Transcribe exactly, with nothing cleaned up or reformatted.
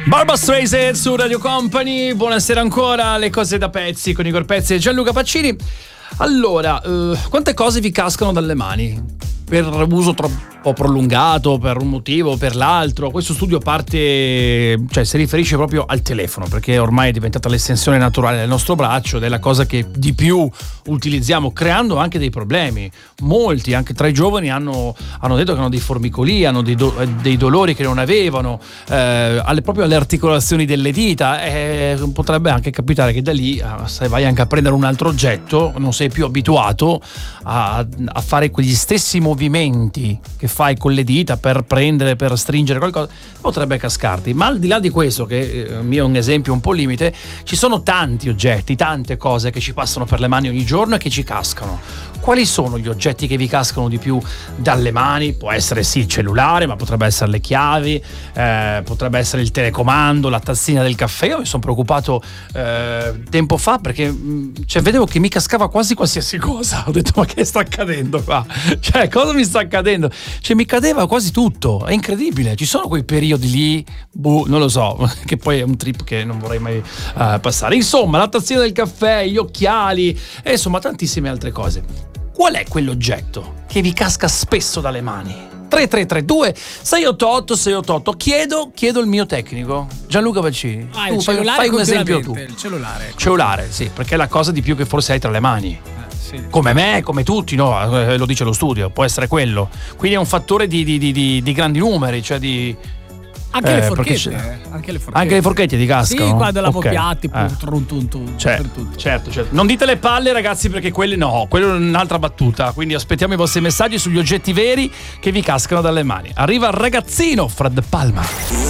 Barbra Streisand su Radio Company. Buonasera ancora, le cose da pezzi con Igor Pezzi e Gianluca Pacini. Allora, eh, quante cose vi cascano dalle mani per uso troppo prolungato, per un motivo o per l'altro? Questo studio parte, cioè si riferisce proprio al telefono, perché ormai è diventata l'estensione naturale del nostro braccio ed è la cosa che di più utilizziamo, creando anche dei problemi. Molti, anche tra i giovani, hanno, hanno detto che hanno dei formicoli, hanno dei, do, dei dolori che non avevano, eh, alle, proprio alle articolazioni delle dita. Eh, potrebbe anche capitare che da lì, se vai anche a prendere un altro oggetto, non sei più abituato a, a fare quegli stessi movimenti che fai con le dita per prendere, per stringere qualcosa, potrebbe cascarti. Ma al di là di questo, che eh, mio è un esempio un po' limite, ci sono tanti oggetti, tante cose che ci passano per le mani ogni giorno e che ci cascano. Quali sono gli oggetti che vi cascano di più dalle mani? Può essere sì il cellulare, ma potrebbe essere le chiavi, eh, potrebbe essere il telecomando, la tazzina del caffè. Io mi sono preoccupato eh, tempo fa perché mh, cioè, vedevo che mi cascava quasi qualsiasi cosa. Ho detto, ma che sta accadendo qua? Cioè, cosa mi sta accadendo? Cioè, mi cadeva quasi tutto, è incredibile. Ci sono quei periodi lì, boh, non lo so, che poi è un trip che non vorrei mai uh, passare. Insomma, la tazzina del caffè, gli occhiali e insomma tantissime altre cose. Qual è quell'oggetto che vi casca spesso dalle mani? tre tre tre due sei otto otto sei otto otto. Chiedo, chiedo il mio tecnico, Gianluca Pacini. Ah, tu il fai, cellulare, fai un esempio tu. Il cellulare. Cellulare, sì, perché è la cosa di più che forse hai tra le mani. Eh, sì. Come me, come tutti, no? Eh, lo dice lo studio, può essere quello. Quindi è un fattore di, di, di, di, di grandi numeri, cioè di... Anche, eh, le forchette, eh, anche le forchette. Anche le forchette ti cascano? Sì, quando lavavo okay. piatti, eh. tun, tun, tun, certo, per tutto. certo, certo. Non dite le palle, ragazzi, perché quelle no, quello è un'altra battuta. Quindi aspettiamo i vostri messaggi sugli oggetti veri che vi cascano dalle mani. Arriva il ragazzino Fred Palma.